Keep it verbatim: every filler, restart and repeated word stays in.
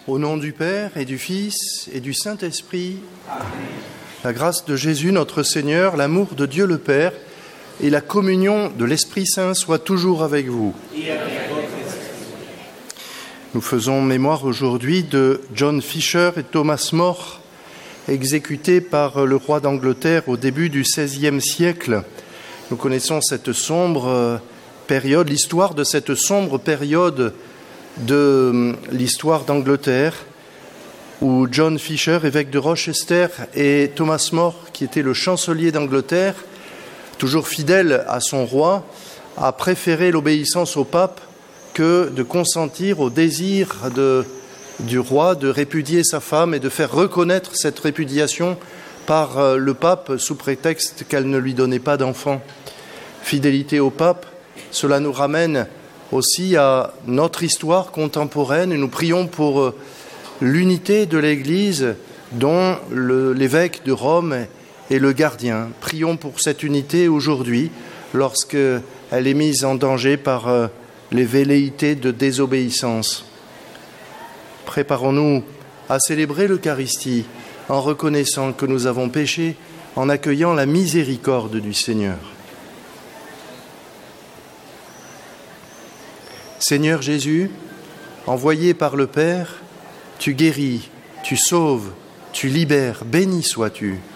Au nom du Père et du Fils et du Saint-Esprit, Amen. La grâce de Jésus notre Seigneur, l'amour de Dieu le Père et la communion de l'Esprit Saint soient toujours avec vous. Et avec votre esprit. Nous faisons mémoire aujourd'hui de John Fisher et Thomas More, exécutés par le roi d'Angleterre au début du seizième siècle. Nous connaissons cette sombre période, l'histoire de cette sombre période de l'histoire d'Angleterre, où John Fisher, évêque de Rochester, et Thomas More, qui était le chancelier d'Angleterre, toujours fidèle à son roi, a préféré l'obéissance au pape que de consentir au désir de, du roi de répudier sa femme et de faire reconnaître cette répudiation par le pape sous prétexte qu'elle ne lui donnait pas d'enfant. Fidélité au pape, cela nous ramène aussi à notre histoire contemporaine et nous prions pour l'unité de l'Église dont le, l'évêque de Rome est le gardien. Prions pour cette unité aujourd'hui lorsqu'elle est mise en danger par les velléités de désobéissance. Préparons-nous à célébrer l'Eucharistie en reconnaissant que nous avons péché, en accueillant la miséricorde du Seigneur. Seigneur Jésus, envoyé par le Père, tu guéris, tu sauves, tu libères, béni sois-tu.